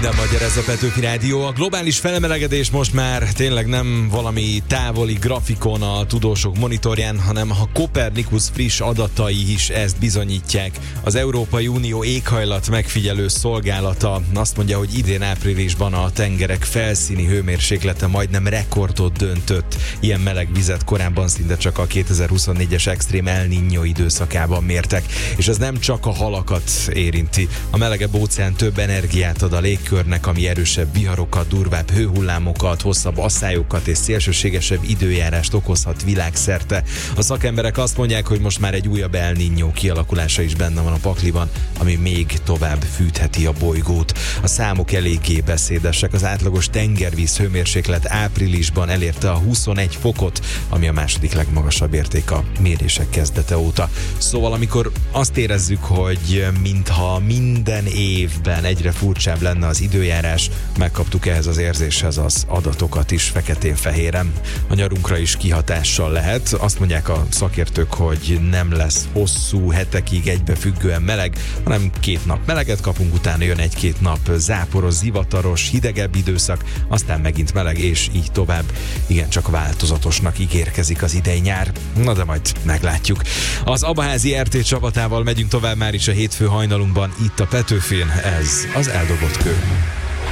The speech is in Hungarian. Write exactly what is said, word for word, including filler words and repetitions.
Minden magyar, ez a Petőfi Rádió. A globális felemelegedés most már tényleg nem valami távoli grafikon a tudósok monitorján, hanem a Copernicus friss adatai is ezt bizonyítják. Az Európai Unió éghajlat megfigyelő szolgálata azt mondja, hogy idén áprilisban a tengerek felszíni hőmérséklete majdnem rekordot döntött. Ilyen meleg vizet korábban szinte csak a kétezer-huszonnégyes extrém El Niño időszakában mértek. És ez nem csak a halakat érinti. A melegebb óceán több energiát ad a légkörnek, ami erősebb viharokat, durvább hőhullámokat, hosszabb asszályokat és szélsőségesebb időjárást okozhat világszerte. A szakemberek azt mondják, hogy most már egy újabb El Niño kialakulása is benne van a pakliban, ami még tovább fűtheti a bolygót. A számok eléggé beszédesek. Az átlagos tengervíz hőmérséklet áprilisban elérte a huszonegy fokot, ami a második legmagasabb érték a mérések kezdete óta. Szóval amikor azt érezzük, hogy mintha minden évben egyre furcsább lenne az időjárás, megkaptuk ehhez az érzéshez az adatokat is feketén-fehéren. A nyarunkra is kihatással lehet. Azt mondják a szakértők, hogy nem lesz hosszú hetekig egybefüggően meleg, hanem két nap meleget kapunk, utána jön egy-két nap záporos, zivataros, hidegebb időszak, aztán megint meleg, és így tovább. Igen, csak változatosnak ígérkezik az idei nyár. Na de majd meglátjuk. Az Abaházi er té csapatával megyünk tovább már is a hétfő hajnalunkban itt a Petőfin. Ez az Eldobott kő.